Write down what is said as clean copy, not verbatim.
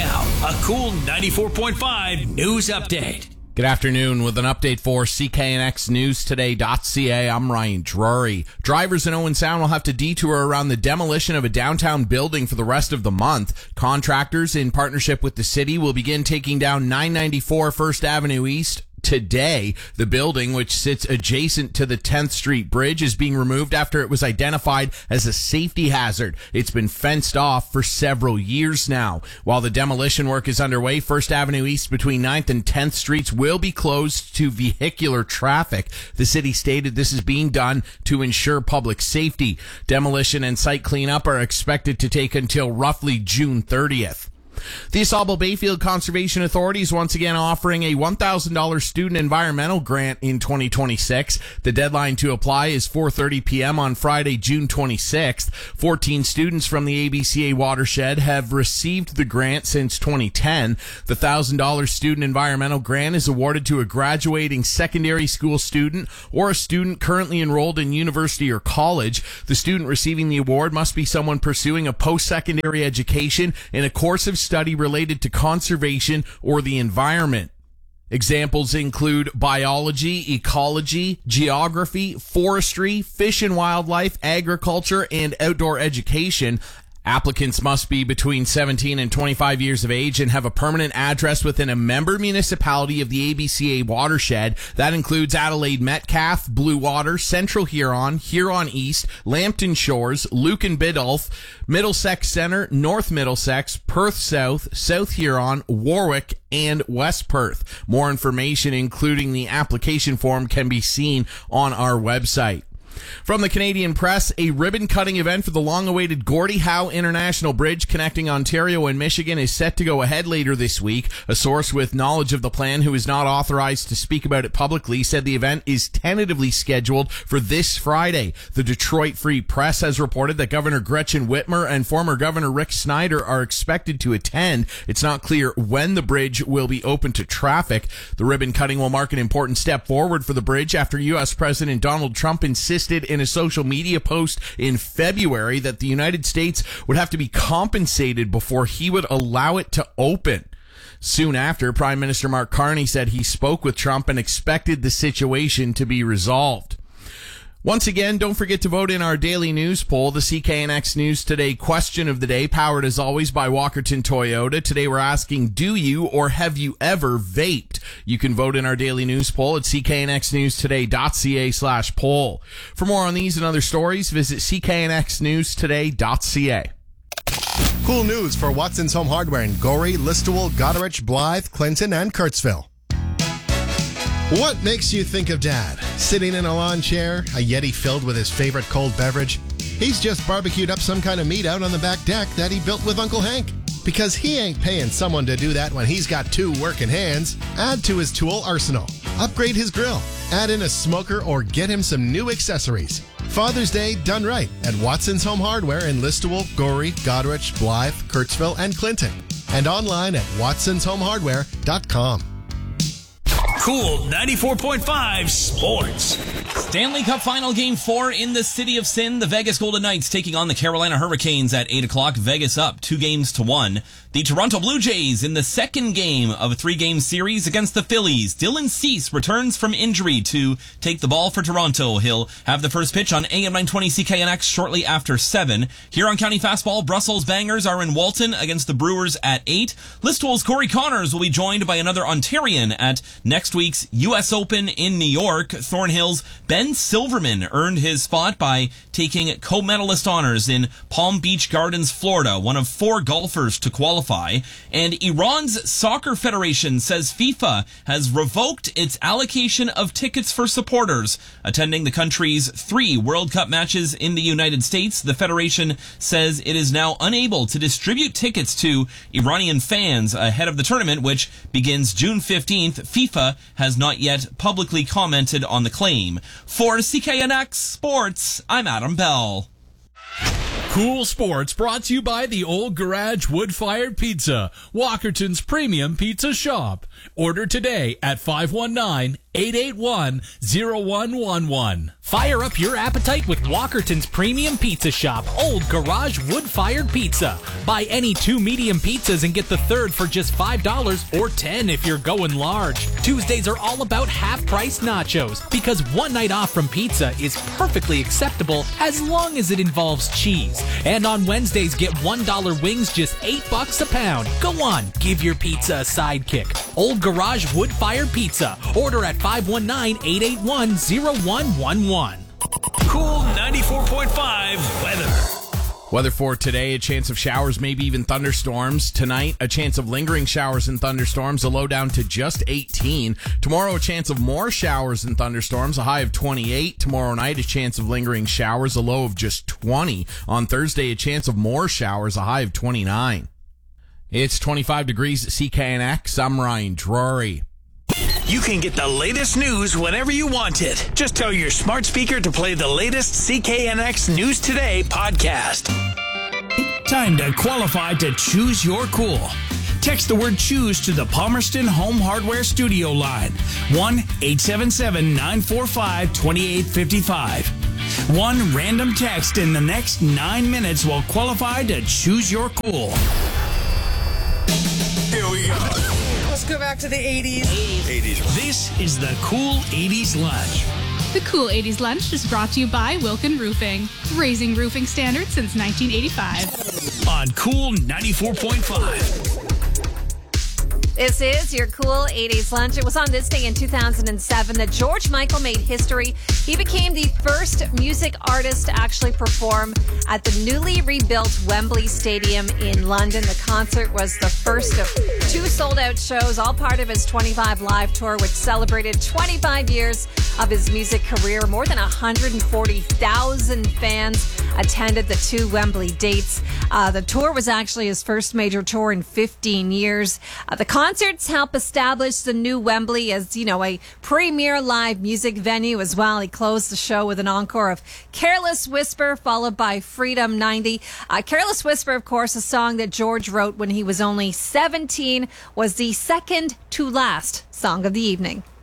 Now, a cool 94.5 news update. Good afternoon with an update for CKNXNewsToday.ca. I'm Ryan Drury. Drivers in Owen Sound will have to detour around the demolition of a downtown building for the rest of the month. Contractors, in partnership with the city, will begin taking down 994 First Avenue East today. The building, which sits adjacent to the 10th Street Bridge, is being removed after it was identified as a safety hazard. It's been fenced off for several years now. While the demolition work is underway, First Avenue East between 9th and 10th Streets will be closed to vehicular traffic. The city stated this is being done to ensure public safety. Demolition and site cleanup are expected to take until roughly June 30th. The AuSable Bayfield Conservation Authority is once again offering a $1,000 student environmental grant in 2026. The deadline to apply is 4:30 p.m. on Friday, June 26th. 14 students from the ABCA watershed have received the grant since 2010. The $1,000 student environmental grant is awarded to a graduating secondary school student or a student currently enrolled in university or college. The student receiving the award must be someone pursuing a post-secondary education in a course of study related to conservation or the environment. Examples include biology, ecology, geography, forestry, fish and wildlife, agriculture, and outdoor education. Applicants must be between 17 and 25 years of age and have a permanent address within a member municipality of the ABCA watershed. That includes Adelaide Metcalfe, Blue Water, Central Huron, Huron East, Lambton Shores, Lucan Biddulph, Middlesex Centre, North Middlesex, Perth South, South Huron, Warwick, and West Perth. More information, including the application form, can be seen on our website. From the Canadian Press, a ribbon-cutting event for the long-awaited Gordie Howe International Bridge connecting Ontario and Michigan is set to go ahead later this week. A source with knowledge of the plan, who is not authorized to speak about it publicly, said the event is tentatively scheduled for this Friday. The Detroit Free Press has reported that Governor Gretchen Whitmer and former Governor Rick Snyder are expected to attend. It's not clear when the bridge will be open to traffic. The ribbon-cutting will mark an important step forward for the bridge after U.S. President Donald Trump insisted in a social media post in February that the United States would have to be compensated before he would allow it to open. Soon after, Prime Minister Mark Carney said he spoke with Trump and expected the situation to be resolved. Once again, don't forget to vote in our daily news poll, the CKNX News Today question of the day, powered as always by Walkerton Toyota. Today we're asking, do you or have you ever vaped? You can vote in our daily news poll at CKNXNewsToday.ca/poll. For more on these and other stories, visit CKNXNewsToday.ca. Cool news for Watson's Home Hardware in Gorey, Listowel, Goderich, Blythe, Clinton, and Kurtzville. What makes you think of Dad? Sitting in a lawn chair, a Yeti filled with his favorite cold beverage? He's just barbecued up some kind of meat out on the back deck that he built with Uncle Hank. Because he ain't paying someone to do that when he's got two working hands. Add to his tool arsenal. Upgrade his grill. Add in a smoker or get him some new accessories. Father's Day done right at Watson's Home Hardware in Listowel, Gorey, Goderich, Blythe, Kurtzville, and Clinton. And online at watsonshomehardware.com. Cool 94.5 Sports. Stanley Cup Final Game 4 in the City of Sin. The Vegas Golden Knights taking on the Carolina Hurricanes at 8 o'clock. Vegas up 2-1. The Toronto Blue Jays in the second game of a 3-game series against the Phillies. Dylan Cease returns from injury to take the ball for Toronto. He'll have the first pitch on AM 920 CKNX shortly after 7. Huron County Fastball, Brussels Bangers are in Walton against the Brewers at 8. Listowel's Corey Connors will be joined by another Ontarian at next week's U.S. Open in New York. Thornhill's Ben Silverman earned his spot by taking co-medalist honors in Palm Beach Gardens, Florida, one of 4 golfers to qualify. And Iran's soccer federation says FIFA has revoked its allocation of tickets for supporters attending the country's 3 World Cup matches in the United States. The federation says it is now unable to distribute tickets to Iranian fans ahead of the tournament, which begins June 15th. FIFA has not yet publicly commented on the claim. For CKNX Sports, I'm Adam Bell. Cool Sports brought to you by the Old Garage Wood-Fired Pizza, Walkerton's premium pizza shop. Order today at 519 881-881-0111. Fire up your appetite with Walkerton's Premium Pizza Shop, Old Garage Wood-Fired Pizza. Buy any 2 medium pizzas and get the third for just $5 or $10 if you're going large. Tuesdays are all about half-price nachos because one night off from pizza is perfectly acceptable as long as it involves cheese. And on Wednesdays, get $1 wings just $8 a pound. Go on, give your pizza a sidekick. Old Garage Wood-Fired Pizza. Order at 519-881-0111. Cool 94.5 weather. Weather for today, a chance of showers, maybe even thunderstorms. Tonight, a chance of lingering showers and thunderstorms, a low down to just 18. Tomorrow, a chance of more showers and thunderstorms, a high of 28. Tomorrow night, a chance of lingering showers, a low of just 20. On Thursday, a chance of more showers, a high of 29. It's 25 degrees at CKNX. I'm Ryan Drury. You can get the latest news whenever you want it. Just tell your smart speaker to play the latest CKNX News Today podcast. Time to qualify to choose your cool. Text the word choose to the Palmerston Home Hardware Studio line. 1-877-945-2855. One random text in the next 9 minutes will qualify to choose your cool. Here we go. Let's go back to the 80s. 80s. This is the Cool 80s Lunch. The Cool 80s Lunch is brought to you by Wilkin Roofing, raising roofing standards since 1985. On Cool 94.5. This is your Cool 80s Lunch. It was on this day in 2007 that George Michael made history. He became the first music artist to actually perform at the newly rebuilt Wembley Stadium in London. The concert was the first of 2 sold-out shows, all part of his 25 Live tour, which celebrated 25 years of his music career. More than 140,000 fans attended the 2 Wembley dates. The tour was actually his first major tour in 15 years. The concerts help establish the new Wembley as, a premier live music venue as well. He closed the show with an encore of Careless Whisper, followed by Freedom 90. Careless Whisper, of course, a song that George wrote when he was only 17, was the second to last song of the evening.